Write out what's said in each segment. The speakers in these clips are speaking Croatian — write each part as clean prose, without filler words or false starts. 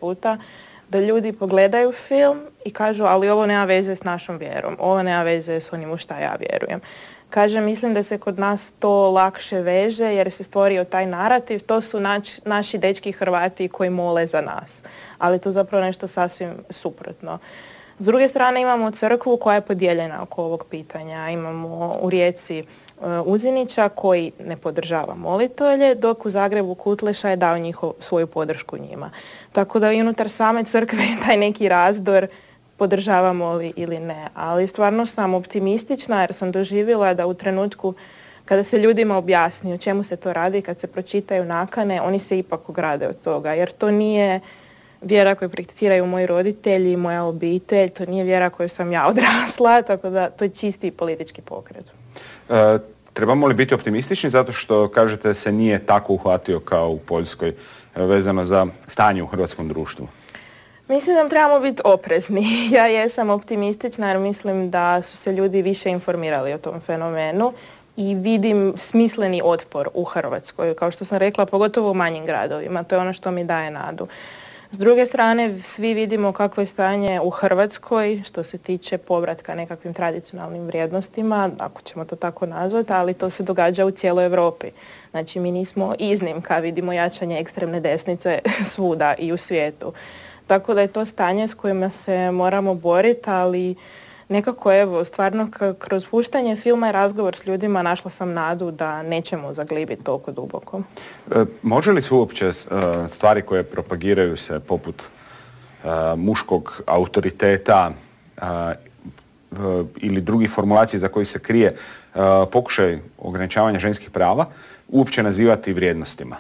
puta, da ljudi pogledaju film i kažu ali ovo nema veze s našom vjerom, ovo nema veze s onim u šta ja vjerujem. Kažem, mislim da se kod nas to lakše veže jer se stvorio taj narativ, to su naši dečki Hrvati koji mole za nas, ali to zapravo nešto sasvim suprotno. S druge strane imamo crkvu koja je podijeljena oko ovog pitanja. Imamo u Rijeci Uzinića koji ne podržava molitelje, dok u Zagrebu Kutleša je dao svoju podršku njima. Tako da i unutar same crkve taj neki razdor podržavamo li ili ne. Ali stvarno sam optimistična jer sam doživjela da u trenutku kada se ljudima objasni o čemu se to radi, kad se pročitaju nakane, oni se ipak ograde od toga. Jer to nije vjera koju prakticiraju moji roditelji, moja obitelj, to nije vjera koju sam ja odrasla, tako da to je čisti politički pokret. Trebamo li biti optimistični zato što, kažete, se nije tako uhvatio kao u Poljskoj vezano za stanje u hrvatskom društvu? Mislim da trebamo biti oprezni. Ja jesam optimistična jer mislim da su se ljudi više informirali o tom fenomenu i vidim smisleni otpor u Hrvatskoj. Kao što sam rekla, pogotovo u manjim gradovima. To je ono što mi daje nadu. S druge strane, svi vidimo kakvo je stanje u Hrvatskoj što se tiče povratka nekakvim tradicionalnim vrijednostima, ako ćemo to tako nazvati, ali to se događa u cijeloj Europi. Znači, mi nismo iznimka, vidimo jačanje ekstremne desnice svuda i u svijetu. Tako da je to stanje s kojima se moramo boriti, ali nekako evo, stvarno kroz puštanje filma i razgovor s ljudima našla sam nadu da nećemo zaglibiti toliko duboko. Može li se uopće stvari koje propagiraju se poput muškog autoriteta ili drugih formulacija za koji se krije pokušaj ograničavanja ženskih prava uopće nazivati vrijednostima?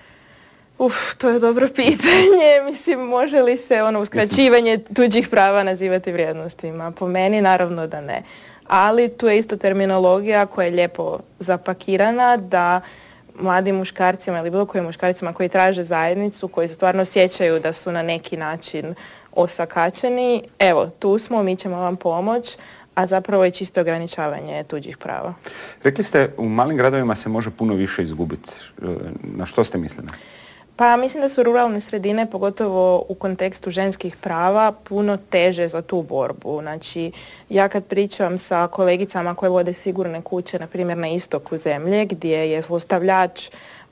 To je dobro pitanje. Mislim, može li se uskraćivanje tuđih prava nazivati vrijednostima? Po meni naravno da ne. Ali tu je isto terminologija koja je lijepo zapakirana da mladim muškarcima ili bilo kojim muškarcima koji traže zajednicu, koji se stvarno osjećaju da su na neki način osakačeni, evo, tu smo, mi ćemo vam pomoći, a zapravo je čisto ograničavanje tuđih prava. Rekli ste, u malim gradovima se može puno više izgubiti. Na što ste mislili? Pa mislim da su ruralne sredine, pogotovo u kontekstu ženskih prava, puno teže za tu borbu. Znači, ja kad pričam sa kolegicama koje vode sigurne kuće, na primjer na istoku zemlje, gdje je zlostavljač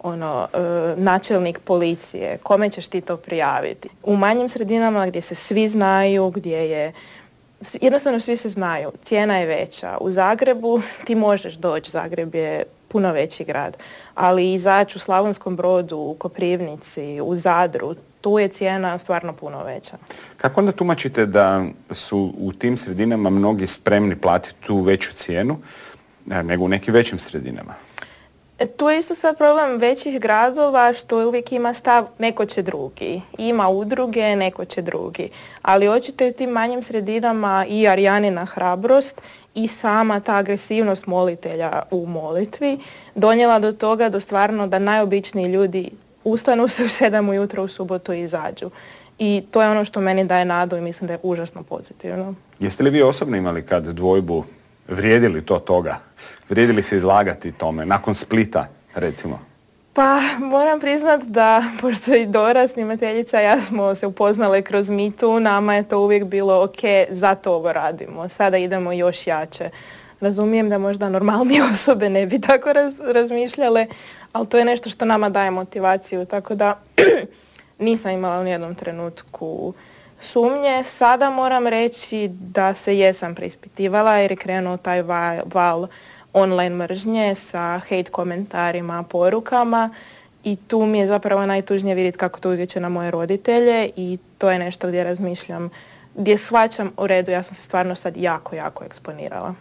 načelnik policije, kome ćeš ti to prijaviti? U manjim sredinama gdje se svi znaju, gdje je jednostavno svi se znaju, cijena je veća. U Zagrebu ti možeš doći, Zagreb je puno veći grad, ali izaći u Slavonskom Brodu, u Koprivnici, u Zadru, tu je cijena stvarno puno veća. Kako onda tumačite da su u tim sredinama mnogi spremni platiti tu veću cijenu nego u nekim većim sredinama? Tu je isto sad problem većih gradova što uvijek ima stav neko će drugi. Ima udruge, neko će drugi. Ali očito je u tim manjim sredinama i Arijanina hrabrost i sama ta agresivnost molitelja u molitvi donijela do toga da stvarno da najobičniji ljudi ustanu se u 7 ujutro u subotu i izađu. I to je ono što meni daje nadu i mislim da je užasno pozitivno. Jeste li vi osobno imali kad dvojbu, vrijedili to toga? Vrijedili se izlagati tome, nakon Splita, recimo? Pa, moram priznat da, pošto i Dora, snimateljica, ja smo se upoznale kroz Me Too, nama je to uvijek bilo ok, zato ovo radimo, sada idemo još jače. Razumijem da možda normalnije osobe ne bi tako razmišljale, ali to je nešto što nama daje motivaciju, tako da nisam imala u nijednom trenutku sumnje. Sada moram reći da se jesam preispitivala jer je krenuo taj val online mržnje sa hate komentarima, porukama i tu mi je zapravo najtužnije vidjeti kako to utječe na moje roditelje i to je nešto gdje razmišljam, gdje shvaćam u redu, ja sam se stvarno sad jako eksponirala.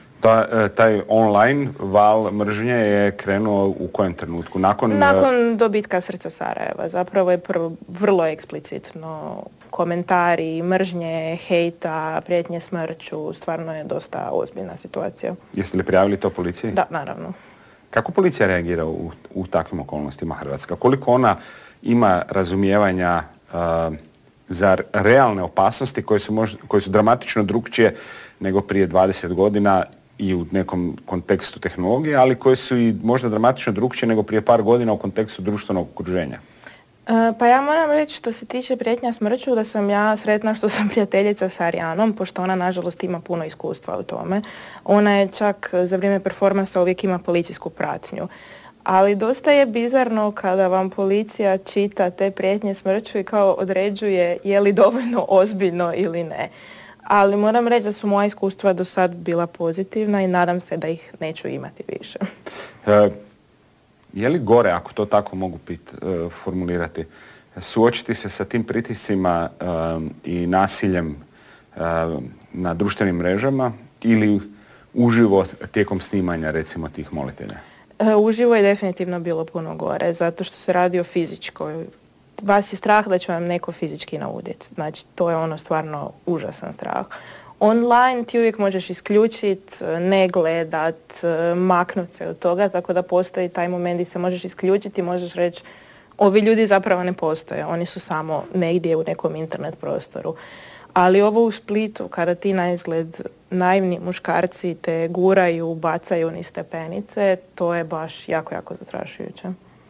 Taj online val mržnje je krenuo u kojem trenutku? Nakon dobitka Srca Sarajeva. Zapravo je vrlo eksplicitno komentari, mržnje, hejta, prijetnje smrću. Stvarno je dosta ozbiljna situacija. Jeste li prijavili to policiji? Da, naravno. Kako policija reagira u takvim okolnostima Hrvatska? Koliko ona ima razumijevanja za realne opasnosti koje su dramatično drukčije nego prije 20 godina i u nekom kontekstu tehnologije, ali koje su i možda dramatično drukčije nego prije par godina u kontekstu društvenog okruženja? Pa ja moram reći što se tiče prijetnja smrću da sam ja sretna što sam prijateljica s Arijanom, pošto ona nažalost ima puno iskustva u tome. Ona je čak za vrijeme performansa uvijek ima policijsku pratnju. Ali dosta je bizarno kada vam policija čita te prijetnje smrću i kao određuje je li dovoljno ozbiljno ili ne. Ali moram reći da su moja iskustva do sad bila pozitivna i nadam se da ih neću imati više. Je li gore, ako to tako mogu formulirati, suočiti se sa tim pritiscima i nasiljem na društvenim mrežama ili uživo tijekom snimanja recimo tih molitelja? Uživo je definitivno bilo puno gore, zato što se radi o fizičkoj. Vas je strah da će vam neko fizički nauditi. Znači, to je ono stvarno užasan strah. Online ti uvijek možeš isključiti, ne gledat, maknut se od toga, tako da postoji taj moment gdje se možeš isključiti i možeš reći ovi ljudi zapravo ne postoje, oni su samo negdje u nekom internet prostoru. Ali ovo u Splitu, kada ti na izgled naivni muškarci te guraju, bacaju niz stepenice, to je baš jako, jako zastrašujuće.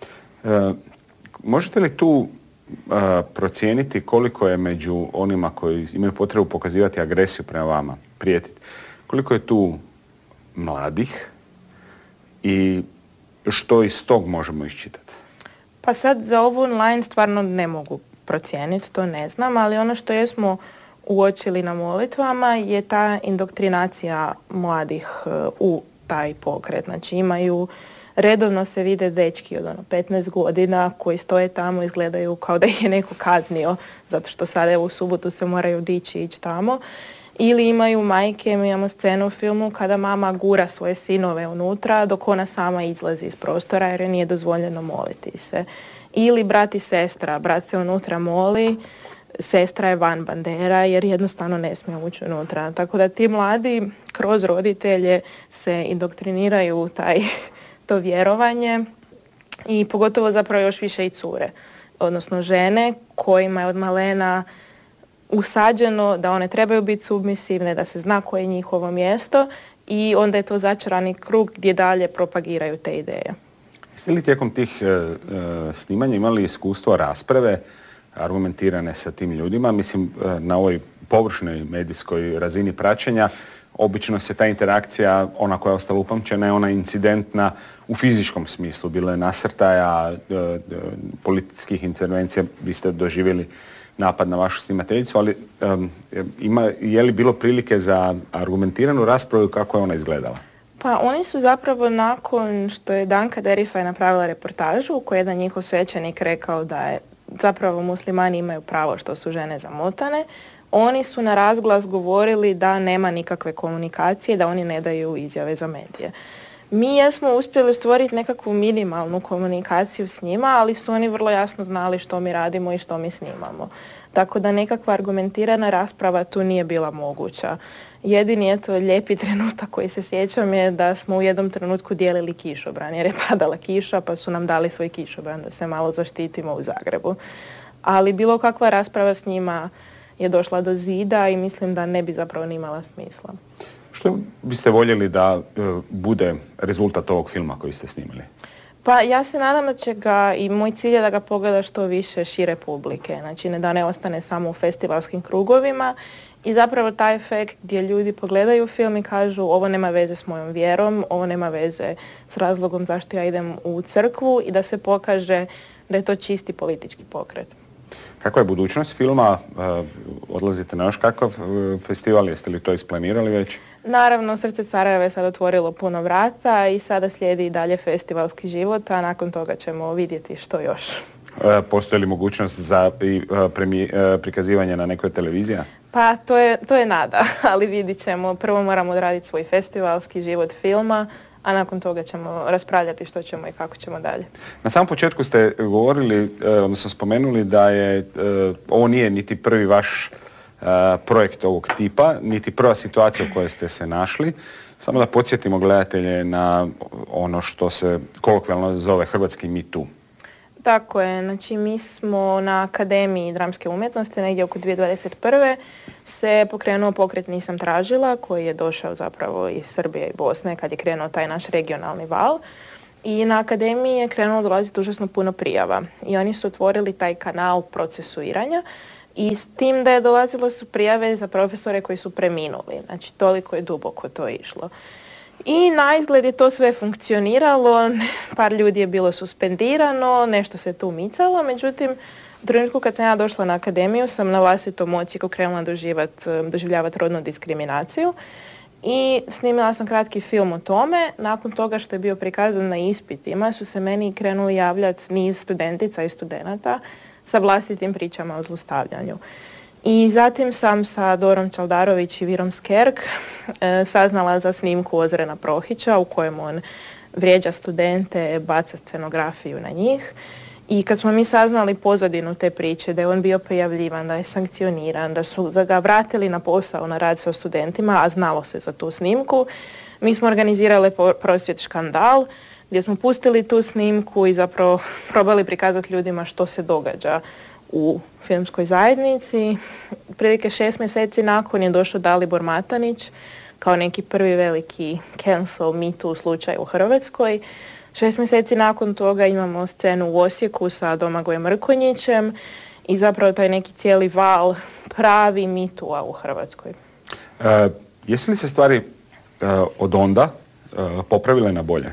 Možete li tu procijeniti koliko je među onima koji imaju potrebu pokazivati agresiju prema vama, prijetiti, koliko je tu mladih i što iz tog možemo iščitati? Pa sad za ovo online stvarno ne mogu procijeniti, to ne znam, ali ono što jesmo uočili na molitvama je ta indoktrinacija mladih u taj pokret. Znači imaju, redovno se vide dečki od 15 godina koji stoje tamo, izgledaju kao da ih je neko kaznio, zato što sad evo u subotu se moraju dići i ići tamo. Ili imaju majke, mi imamo scenu u filmu kada mama gura svoje sinove unutra dok ona sama izlazi iz prostora jer joj nije dozvoljeno moliti se. Ili brat i sestra, brat se unutra moli, sestra je van bandera jer jednostavno ne smije ući unutra. Tako da ti mladi kroz roditelje se indoktriniraju u to vjerovanje i pogotovo zapravo još više i cure, odnosno žene kojima je od malena usađeno da one trebaju biti submisivne, da se zna koje je njihovo mjesto i onda je to začarani krug gdje dalje propagiraju te ideje. Jeste li tijekom tih snimanja imali iskustvo rasprave argumentirane sa tim ljudima? Mislim, na ovoj površnoj medijskoj razini praćenja obično se ta interakcija, ona koja je ostala upamćena, je ona incidentna u fizičkom smislu. Bilo je nasrtaja, političkih intervencija, vi ste doživjeli napad na vašu snimateljicu, ali je li bilo prilike za argumentiranu raspravu i kako je ona izgledala? Pa oni su zapravo nakon što je Danka Derifaj napravila reportažu u kojoj je jedan njihov svećenik rekao da je zapravo muslimani imaju pravo što su žene zamotane, oni su na razglas govorili da nema nikakve komunikacije, da oni ne daju izjave za medije. Mi jesmo uspjeli stvoriti nekakvu minimalnu komunikaciju s njima, ali su oni vrlo jasno znali što mi radimo i što mi snimamo. Tako da nekakva argumentirana rasprava tu nije bila moguća. Jedini je to lijepi trenutak koji se sjećam je da smo u jednom trenutku dijelili kišobran jer je padala kiša pa su nam dali svoj kišobran da se malo zaštitimo u Zagrebu. Ali bilo kakva rasprava s njima je došla do zida i mislim da ne bi zapravo ni imala smisla. Što biste voljeli da bude rezultat ovog filma koji ste snimali? Pa ja se nadam da će ga, i moj cilj je da ga pogleda što više šire publike, znači da ne ostane samo u festivalskim krugovima i zapravo taj efekt gdje ljudi pogledaju film i kažu ovo nema veze s mojom vjerom, ovo nema veze s razlogom zašto ja idem u crkvu i da se pokaže da je to čisti politički pokret. Kakva je budućnost filma? Odlazite na još kakav festival? Jeste li to isplanirali već? Naravno, Srce Sarajeva je sad otvorilo puno vrata i sada slijedi i dalje festivalski život, a nakon toga ćemo vidjeti što još. Postoji li mogućnost za prikazivanje na nekoj televiziji? Pa to je nada, ali vidit ćemo. Prvo moramo odraditi svoj festivalski život filma, a nakon toga ćemo raspravljati što ćemo i kako ćemo dalje. Na samom početku ste govorili, odnosno spomenuli da je ovo nije niti prvi vaš projekt ovog tipa, niti prva situacija u kojoj ste se našli. Samo da podsjetimo gledatelje na ono što se kolokvijalno zove hrvatski Me Too. Tako je, znači mi smo na Akademiji dramske umjetnosti negdje oko 2021. se pokrenuo pokret Nisam tražila koji je došao zapravo iz Srbije i Bosne kad je krenuo taj naš regionalni val. I na akademiji je krenulo dolaziti užasno puno prijava. I oni su otvorili taj kanal procesuiranja i s tim da je dolazilo su prijave za profesore koji su preminuli. Znači, toliko je duboko to išlo. I naizgled je to sve funkcioniralo, par ljudi je bilo suspendirano, nešto se tu micalo, međutim, u trenutku kad sam ja došla na akademiju sam na vlastitom odsjeku krenula doživljavati rodnu diskriminaciju i snimila sam kratki film o tome. Nakon toga što je bio prikazan na ispitima su se meni krenuli javljati niz studentica i studenata sa vlastitim pričama o zlostavljanju. I zatim sam sa Dorom Čaldarović i Virom Skerk saznala za snimku Ozrena Prohića u kojem on vrijeđa studente, baca scenografiju na njih. I kad smo mi saznali pozadinu te priče, da je on bio prijavljivan, da je sankcioniran, da su ga vratili na posao, na rad sa studentima, a znalo se za tu snimku, mi smo organizirali prosvjed Škandal, gdje smo pustili tu snimku i zapravo probali prikazati ljudima što se događa u filmskoj zajednici. Prilike 6 mjeseci nakon je došao Dalibor Matanić kao neki prvi veliki cancel Me Too slučaj u Hrvatskoj. 6 mjeseci nakon toga imamo scenu u Osijeku sa Domagojem Mrkonjićem i zapravo taj neki cijeli val pravi Me Too-a u Hrvatskoj. Jesu li se stvari od onda popravile na bolje?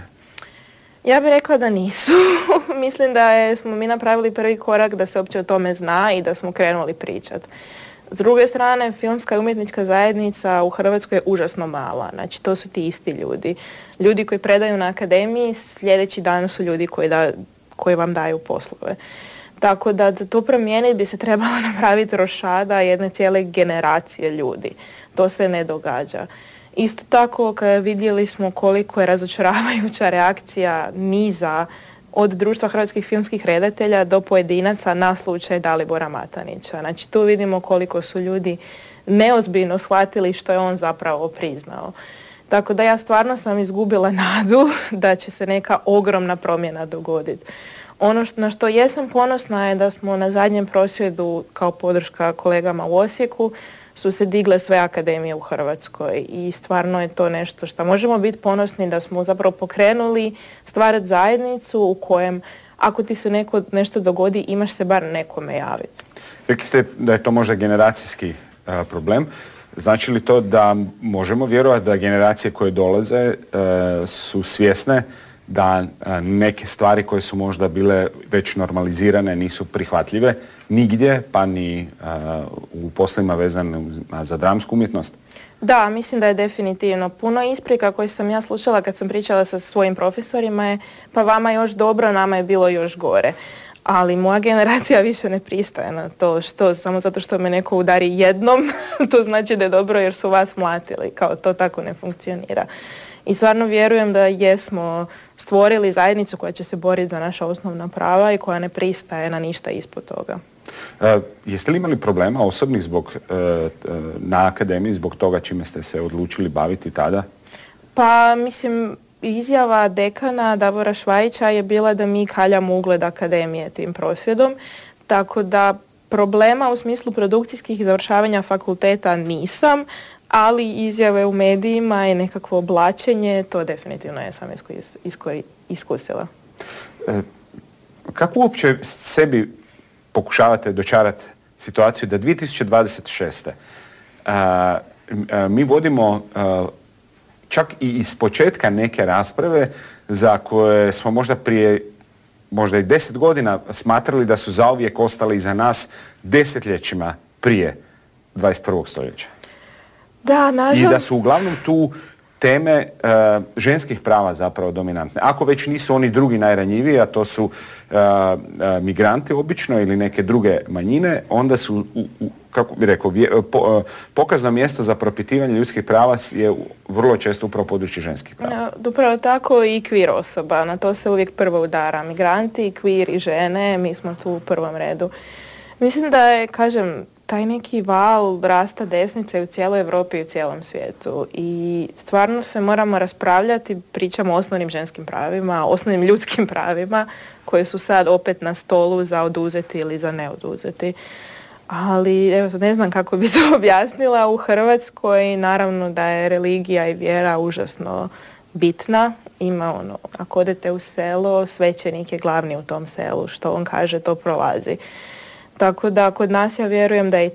Ja bih rekla da nisu. Mislim da smo mi napravili prvi korak da se uopće o tome zna i da smo krenuli pričati. S druge strane, filmska i umjetnička zajednica u Hrvatskoj je užasno mala. Znači, to su ti isti ljudi. Ljudi koji predaju na akademiji, sljedeći dan su ljudi koji vam daju poslove. Tako da to promijeniti bi se trebalo napraviti rošada jedne cijele generacije ljudi. To se ne događa. Isto tako, vidjeli smo koliko je razočaravajuća reakcija niza od Društva hrvatskih filmskih redatelja do pojedinaca na slučaj Dalibora Matanića. Znači, tu vidimo koliko su ljudi neozbiljno shvatili što je on zapravo priznao. Tako da ja stvarno sam izgubila nadu da će se neka ogromna promjena dogoditi. Ono na što jesam ponosna je da smo na zadnjem prosvjedu kao podrška kolegama u Osijeku su se digle sve akademije u Hrvatskoj i stvarno je to nešto što možemo biti ponosni da smo zapravo pokrenuli stvarati zajednicu u kojem ako ti se nešto dogodi imaš se bar nekome javiti. Rekli ste da je to možda generacijski problem. Znači li to da možemo vjerovati da generacije koje dolaze su svjesne da neke stvari koje su možda bile već normalizirane nisu prihvatljive nigdje, pa ni u poslovima vezanim za dramsku umjetnost? Da, mislim da je definitivno. Puno isprika koje sam ja slušala kad sam pričala sa svojim profesorima je pa vama još dobro, nama je bilo još gore. Ali moja generacija više ne pristaje na to samo zato što me neko udari jednom, to znači da je dobro jer su vas mlatili. Kao to tako ne funkcionira. I stvarno vjerujem da jesmo stvorili zajednicu koja će se boriti za naša osnovna prava i koja ne pristaje na ništa ispod toga. Jeste li imali problema osobnih na akademiji zbog toga čime ste se odlučili baviti tada? Pa mislim, izjava dekana Davora Švajića je bila da mi kaljamo ugled akademije tim prosvjedom, tako da problema u smislu produkcijskih i završavanja fakulteta nisam, ali izjave u medijima i nekakvo oblačenje, to definitivno ja sam iskusila. Kako uopće sebi pokušavate dočarati situaciju da 2026. Mi vodimo čak i iz početka neke rasprave za koje smo možda prije možda i 10 godina smatrali da su zauvijek ostali iza nas desetljećima prije 21. stoljeća. Da, nažalost. I da su uglavnom tu teme ženskih prava zapravo dominantne. Ako već nisu oni drugi najranjiviji, a to su migranti obično ili neke druge manjine, onda su, kako bi rekao, pokazno mjesto za propitivanje ljudskih prava je vrlo često upravo područje ženskih prava. Upravo tako i queer osoba. Na to se uvijek prvo udara. Migranti, queer i žene, mi smo tu u prvom redu. Mislim da je, kažem, taj neki val rasta desnice u cijeloj Europi i u cijelom svijetu. I stvarno se moramo raspravljati, pričamo o osnovnim ženskim pravima, osnovnim ljudskim pravima koje su sad opet na stolu za oduzeti ili za ne oduzeti. Ali evo, ne znam kako bi to objasnila. U Hrvatskoj naravno da je religija i vjera užasno bitna ima ono, ako odete u selo, svećenik je glavni u tom selu, što on kaže to prolazi. Tako da kod nas ja vjerujem da je